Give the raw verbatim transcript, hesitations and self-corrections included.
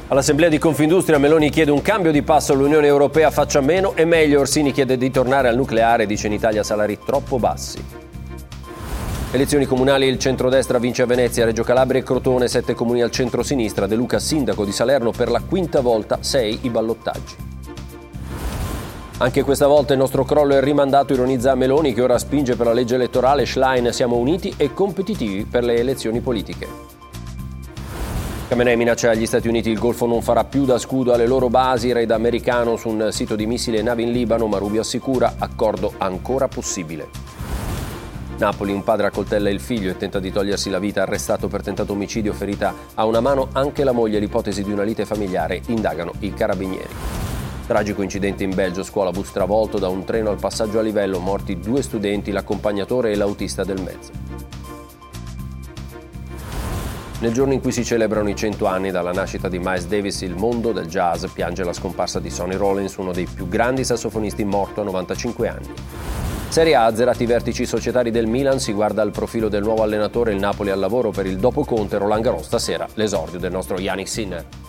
All'Assemblea di Confindustria Meloni chiede un cambio di passo, l'Unione Europea faccia meno e meglio. Orsini chiede di tornare al nucleare, dice in Italia salari troppo bassi. Elezioni comunali, il centrodestra vince a Venezia, Reggio Calabria e Crotone, sette comuni al centro-sinistra. De Luca sindaco di Salerno per la quinta volta, sei i ballottaggi. Anche questa volta il nostro crollo è rimandato, ironizza Meloni che ora spinge per la legge elettorale. Schlein, siamo uniti e competitivi per le elezioni politiche. Khamenei minaccia agli Stati Uniti, il Golfo non farà più da scudo alle loro basi, raid americano su un sito di missili e navi in Libano, ma Rubio assicura accordo ancora possibile. Napoli, un padre accoltella il figlio e tenta di togliersi la vita, arrestato per tentato omicidio, ferita a una mano anche la moglie, l'ipotesi di una lite familiare, indagano i carabinieri. Tragico incidente in Belgio, scuola bus travolto da un treno al passaggio a livello, morti due studenti, l'accompagnatore e l'autista del mezzo. Nel giorno in cui si celebrano i cento anni dalla nascita di Miles Davis, il mondo del jazz piange la scomparsa di Sonny Rollins, uno dei più grandi sassofonisti, morto a novantacinque anni. Serie A, azzerati i vertici societari del Milan, si guarda al profilo del nuovo allenatore, il Napoli al lavoro per il dopo Conte, Roland Garros, stasera l'esordio del nostro Jannik Sinner.